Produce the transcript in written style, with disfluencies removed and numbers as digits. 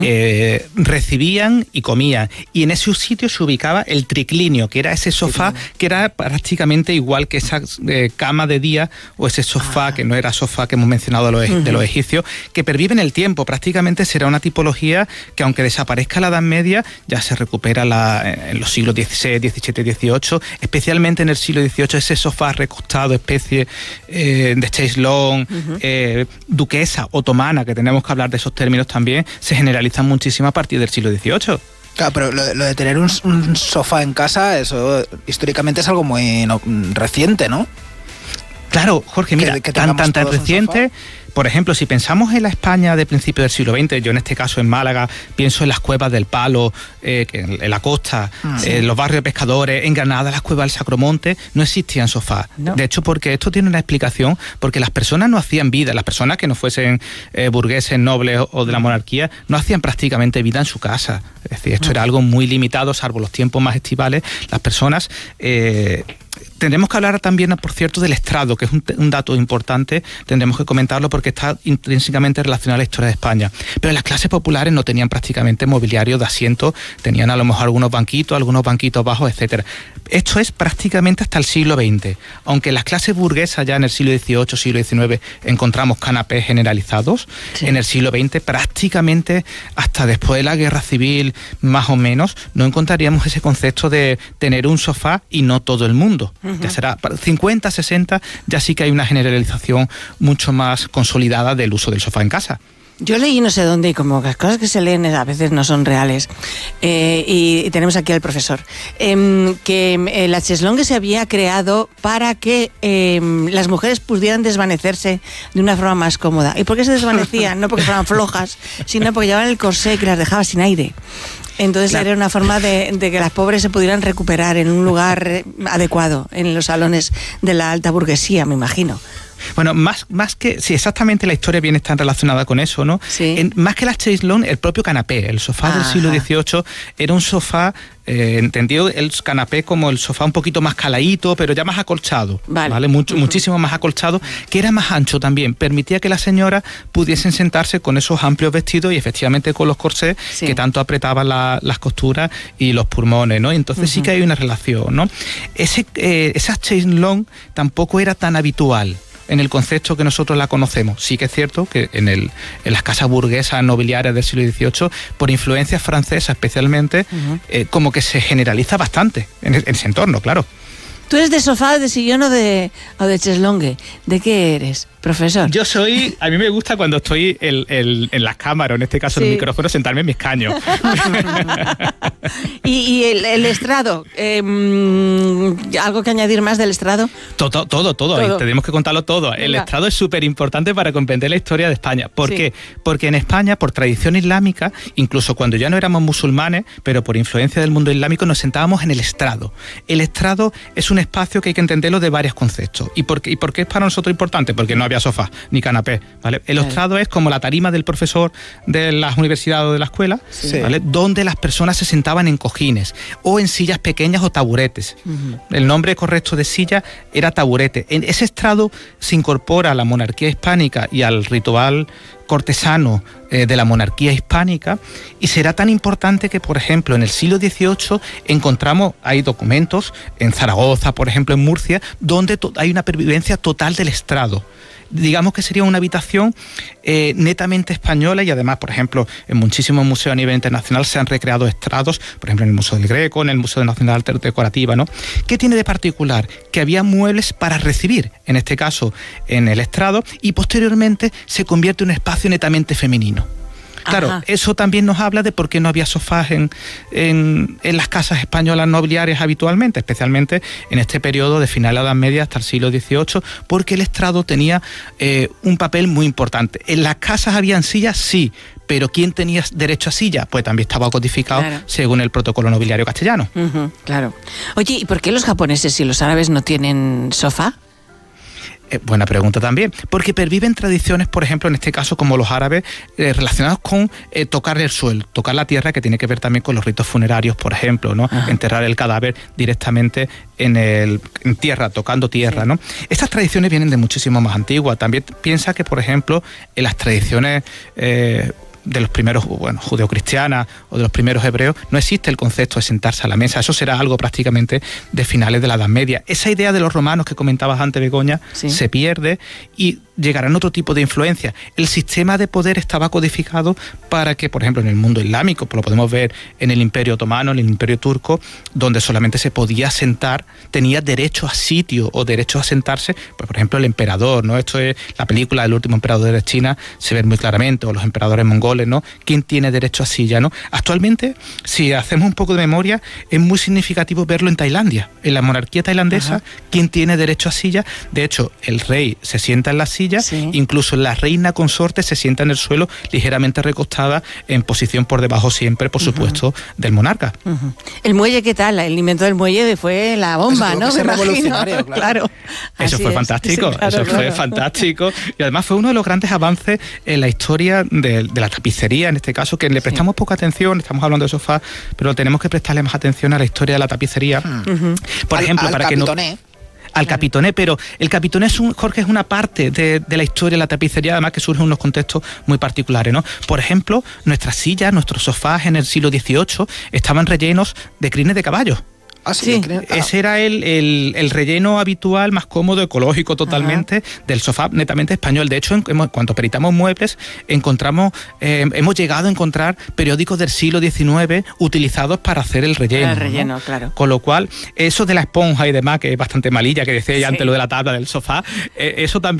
recibían y comían. Y en ese sitio se ubicaba el triclinio, que era ese sofá que era prácticamente igual que esa cama de día o ese sofá, que no era sofá que hemos mencionado de los egipcios, que pervive en el tiempo. Prácticamente será una tipología que, aunque desaparezca la Edad Media, ya se recupera en los siglos XVI, XVII, XVIII, especialmente en el siglo XVIII, ese sofá recostado, especie de chaise longue, duquesa otomana, que tenemos que hablar de esos términos también, se generalizan muchísimo a partir del siglo XVIII. Claro, pero lo de tener un sofá en casa, eso históricamente es algo muy reciente, ¿no? Claro, Jorge, mira, tan reciente. Por ejemplo, si pensamos en la España de principios del siglo XX, yo en este caso en Málaga pienso en las cuevas del Palo, en la costa, los barrios de pescadores, en Granada, las cuevas del Sacromonte, no existían sofás. No. De hecho, porque esto tiene una explicación, porque las personas no hacían vida, las personas que no fuesen burgueses, nobles o de la monarquía, no hacían prácticamente vida en su casa. Es decir, esto era algo muy limitado, salvo los tiempos más estivales. Las personas... Tendremos que hablar también, por cierto, del estrado, que es un dato importante, tendremos que comentarlo porque está intrínsecamente relacionado a la historia de España. Pero las clases populares no tenían prácticamente mobiliario de asiento, tenían a lo mejor algunos banquitos bajos, etcétera. Esto es prácticamente hasta el siglo XX. Aunque en las clases burguesas ya en el siglo XVIII, siglo XIX encontramos canapés generalizados, en el siglo XX prácticamente hasta después de la Guerra Civil, más o menos, no encontraríamos ese concepto de tener un sofá y no todo el mundo. Ya será para 50, 60, ya sí que hay una generalización mucho más consolidada del uso del sofá en casa. Yo leí no sé dónde, y como las cosas que se leen a veces no son reales, y tenemos aquí al profesor, que la chaise longue se había creado para que las mujeres pudieran desvanecerse de una forma más cómoda. ¿Y por qué se desvanecían? No porque fueran flojas, sino porque llevaban el corsé que las dejaba sin aire. Entonces era una forma de que las pobres se pudieran recuperar en un lugar adecuado, en los salones de la alta burguesía, me imagino. Bueno, más que... Sí, exactamente, la historia viene tan relacionada con eso, ¿no? Sí. Más que la chaise longue, el propio canapé. El sofá del siglo XVIII era un sofá... entendido el canapé como el sofá un poquito más caladito, pero ya más acolchado, ¿vale? Muchísimo más acolchado, que era más ancho también, permitía que las señoras pudiesen sentarse con esos amplios vestidos y efectivamente con los corsés que tanto apretaban las costuras y los pulmones, ¿no? Entonces sí que hay una relación, ¿no? Esa chaise longue tampoco era tan habitual en el concepto que nosotros la conocemos. Sí que es cierto que en las casas burguesas nobiliarias del siglo XVIII, por influencia francesa especialmente, como que se generaliza bastante en ese entorno, claro. ¿Tú eres de sofá, de sillón o de chaise longue? ¿De qué eres, profesor? Yo soy... A mí me gusta cuando estoy en las cámaras, en este caso en el micrófono, sentarme en mi escaño. ¿Y el estrado? ¿Algo que añadir más del estrado? Todo. Tenemos que contarlo todo. Venga. El estrado es súper importante para comprender la historia de España. ¿Por qué? Porque en España, por tradición islámica, incluso cuando ya no éramos musulmanes, pero por influencia del mundo islámico, nos sentábamos en el estrado. El estrado es un espacio que hay que entenderlo de varios conceptos. ¿Y por qué es para nosotros importante? Porque no había sofá ni canapé, ¿vale? El estrado es como la tarima del profesor de las universidades o de la escuela, ¿vale? Donde las personas se sentaban en cojines o en sillas pequeñas o taburetes. El nombre correcto de silla era taburete. En ese estrado se incorpora a la monarquía hispánica y al ritual cortesano de la monarquía hispánica, y será tan importante que, por ejemplo, en el siglo XVIII hay documentos en Zaragoza, por ejemplo, en Murcia, donde hay una pervivencia total del estrado. Digamos que sería una habitación netamente española, y además, por ejemplo, en muchísimos museos a nivel internacional se han recreado estrados, por ejemplo, en el Museo del Greco, en el Museo Nacional de Arte Decorativa, ¿no? ¿Qué tiene de particular? Que había muebles para recibir, en este caso en el estrado, y posteriormente se convierte en un espacio netamente femenino. Claro, eso también nos habla de por qué no había sofás en las casas españolas nobiliarias habitualmente, especialmente en este periodo de final de la Edad Media hasta el siglo XVIII, porque el estrado tenía un papel muy importante. En las casas habían sillas, sí, pero ¿quién tenía derecho a silla? Pues también estaba codificado según el protocolo nobiliario castellano. Claro. Oye, ¿y por qué los japoneses y los árabes no tienen sofá? Buena pregunta también, porque perviven tradiciones, por ejemplo, en este caso como los árabes, relacionados con tocar el suelo, tocar la tierra, que tiene que ver también con los ritos funerarios, por ejemplo, ¿no? Enterrar el cadáver directamente en tierra, tocando tierra, ¿no? Estas tradiciones vienen de muchísimo más antiguas. También piensa que, por ejemplo, en las tradiciones los primeros, judeocristianas o de los primeros hebreos, no existe el concepto de sentarse a la mesa. Eso será algo prácticamente de finales de la Edad Media. Esa idea de los romanos que comentabas antes, Begoña, se pierde y llegarán otro tipo de influencia. El sistema de poder estaba codificado para que, por ejemplo, en el mundo islámico, pues lo podemos ver en el Imperio Otomano, en el Imperio Turco, donde solamente se podía sentar, tenía derecho a sitio o derecho a sentarse, pues por ejemplo el emperador, ¿no? Esto es la película del último emperador de China, se ve muy claramente, o los emperadores mongoles, ¿no? ¿Quién tiene derecho a silla, no? Actualmente, si hacemos un poco de memoria, es muy significativo verlo en Tailandia, en la monarquía tailandesa, ¿quién tiene derecho a silla? De hecho, el rey se sienta en la silla, incluso la reina consorte se sienta en el suelo ligeramente recostada en posición por debajo siempre, por supuesto, del monarca. El muelle, ¿qué tal? El invento del muelle fue la bomba, ¿no? Es revolucionario, claro. Eso fue fantástico, fue fantástico. Y además fue uno de los grandes avances en la historia de la tapicería, en este caso, que le prestamos poca atención, estamos hablando de sofá, pero tenemos que prestarle más atención a la historia de la tapicería. Por ejemplo, para que al capitoné, pero el capitoné Jorge, es una parte de la historia de la tapicería, además que surge en unos contextos muy particulares, ¿no? Por ejemplo, nuestras sillas, nuestros sofás en el siglo XVIII estaban rellenos de crines de caballo. Ese era el relleno habitual, más cómodo, ecológico totalmente, del sofá netamente español. De hecho, cuando peritamos muebles, hemos llegado a encontrar periódicos del siglo XIX utilizados para hacer el relleno. Claro. Con lo cual, eso de la esponja y demás, que es bastante malilla, que decía ya antes lo de la tabla del sofá, eso también